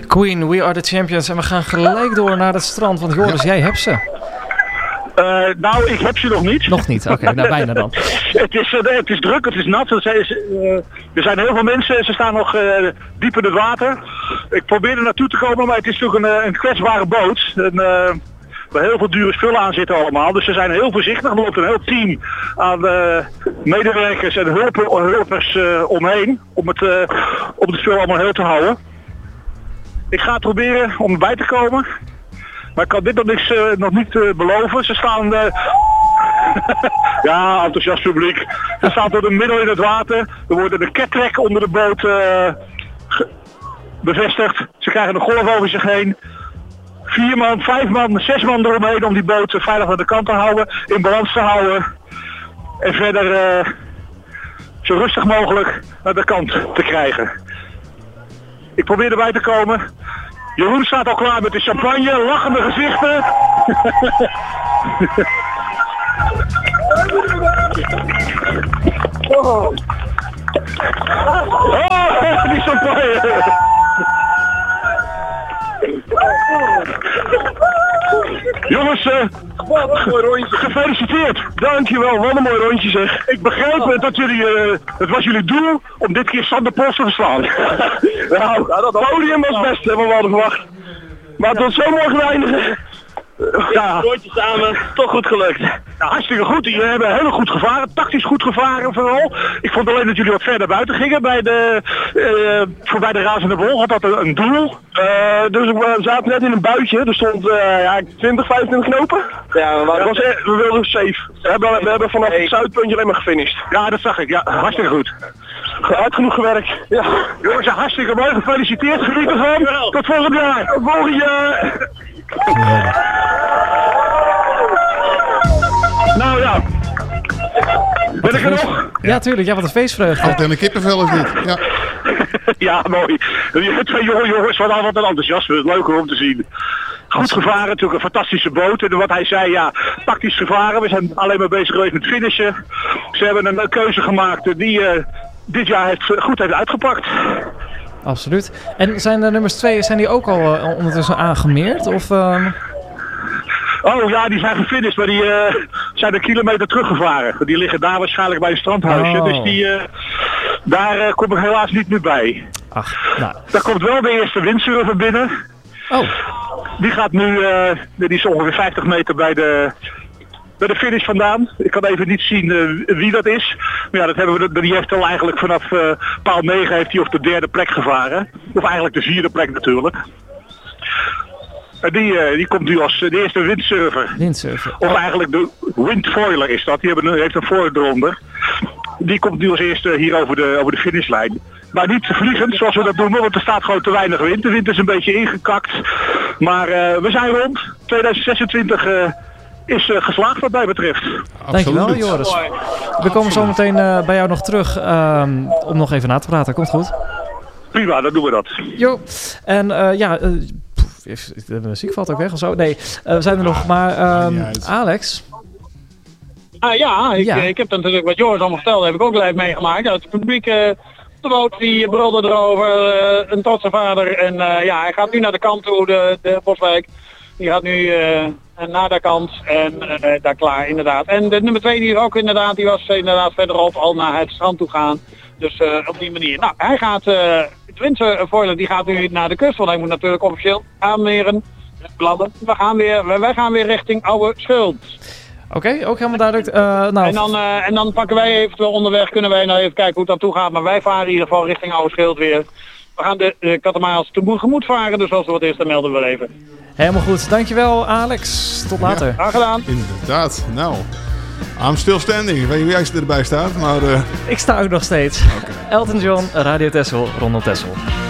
Queen, We Are The Champions. En we gaan gelijk door naar het strand, want Joris, jij hebt ze. Nou, ik heb ze nog niet. Nog niet, oké, nou bijna dan. Het is druk, het is nat. Er zijn heel veel mensen, ze staan nog diep in het water. Ik probeer er naartoe te komen, maar het is natuurlijk een kwetsbare boot. Waar heel veel dure spullen aan zitten allemaal. Dus ze zijn heel voorzichtig. Er loopt een heel team aan medewerkers en hulpers omheen. Om het spul allemaal heel te houden. Ik ga het proberen om erbij te komen. Maar ik kan dit nog niet beloven. Ze staan... ja, enthousiast publiek. Ze staan tot een middel in het water. Er worden de cattrack onder de boot bevestigd. Ze krijgen een golf over zich heen. 4 man, 5 man, 6 man eromheen om die boot veilig aan de kant te houden. In balans te houden. En verder zo rustig mogelijk naar de kant te krijgen. Ik probeer erbij te komen. Jeroen staat al klaar met de champagne, lachende gezichten. Oh, die champagne. Jongens, wat een mooi rondje. Gefeliciteerd. Dankjewel, wat een mooi rondje zeg. Ik begrijp dat jullie, het was jullie doel om dit keer Sander Post te verslaan. Nou, dat podium was best, hebben we hadden verwacht. Maar tot zo mooi geëindigd. Ja, rondje samen, toch goed gelukt. Nou, hartstikke goed. Jullie hebben heel goed gevaren, tactisch goed gevaren vooral. Ik vond alleen dat jullie wat verder buiten gingen voorbij de Razende Bol. Had dat een doel? Dus we zaten net in een buitje. Er stond 20, 25 knopen. Ja, we wilden safe. We hebben vanaf het zuidpuntje alleen maar gefinished. Ja, dat zag ik. Ja, hartstikke goed. Hard genoeg gewerkt. Ja. Jongens, hartstikke mooi. Gefeliciteerd. Geniet ervan. Tot volgend jaar. Tot volgend jaar. Nou ja. Ben ik er nog? Ja, tuurlijk. Ja, wat een feestvreugde. En de kippenvel is dit. Ja. Ja, mooi. Die 2 jongens, wat een enthousiasme. Leuk om te zien. Goed gevaren, natuurlijk een fantastische boot. En wat hij zei, ja, tactisch gevaren. We zijn alleen maar bezig geweest met finishen. Ze hebben een keuze gemaakt die dit jaar goed heeft uitgepakt. Absoluut. En zijn de nummers 2, zijn die ook al ondertussen aangemeerd? Of, Oh ja, die zijn gefinished, maar die zijn een kilometer teruggevaren. Die liggen daar waarschijnlijk bij een strandhuisje. Oh. Dus daar kom ik helaas niet meer bij. Ach, nou. Daar komt wel de eerste windsurfer binnen. Oh. Die gaat nu, die is ongeveer 50 meter bij de finish vandaan. Ik kan even niet zien wie dat is. Maar ja, dat hebben we. Die heeft al eigenlijk vanaf paal 9 heeft hij op de 3e plek gevaren. Of eigenlijk de 4e plek natuurlijk. Die komt nu als de eerste windsurfer. Of eigenlijk de windfoiler is dat. Die heeft een foiler eronder. Die komt nu als eerste hier over de finishlijn. Maar niet vliegend zoals we dat doen, want er staat gewoon te weinig wind. De wind is een beetje ingekakt. Maar we zijn rond. 2026 is geslaagd wat mij betreft. Dankjewel, Joris. We komen zo meteen bij jou nog terug om nog even na te praten. Komt goed? Prima, dan doen we dat. Jo. En de muziek valt ook weg of zo. Nee, we zijn er nog. Maar Alex? Ik heb natuurlijk wat Joris allemaal verteld, heb ik ook live meegemaakt. Het publiek de boot die brulde erover, een trotse vader. En hij gaat nu naar de kant toe, de Boswijk. Die gaat nu naar de kant en daar klaar inderdaad. En de nummer 2 die is ook inderdaad, die was inderdaad verderop al naar het strand toe gaan. Dus op die manier. Nou, hij gaat, de windfoiler die gaat nu naar de kust, want hij moet natuurlijk officieel aanmeren. Bladen. Wij gaan weer richting Oude Schuld. Oké, ook helemaal duidelijk. En dan pakken wij eventueel onderweg, kunnen wij nou even kijken hoe het naartoe gaat. Maar wij varen in ieder geval richting Oude Schuld weer. We gaan de katamaals tegemoet varen, dus als er wat is, dan melden we wel even. Helemaal goed. Dankjewel, Alex. Tot later. Ja, graag gedaan. Inderdaad. Nou, I'm still standing. Ik weet niet wie jij erbij staat, maar... Ik sta ook nog steeds. Okay. Elton John, Radio Texel, Ronald Texel.